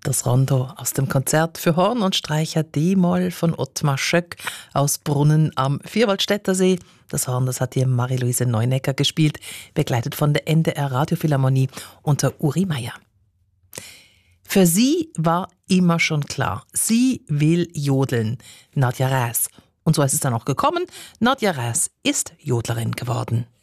Das Rondo aus dem Konzert für Horn und Streicher D-Moll von Ottmar Schöck aus Brunnen am Vierwaldstätter See. Das Horn, das hat hier Marie-Louise Neunecker gespielt, begleitet von der NDR Radiophilharmonie unter Uri Meier. Für sie war immer schon klar, sie will jodeln, Nadja Räs. Und so ist es dann auch gekommen. Nadja Räs ist Jodlerin geworden.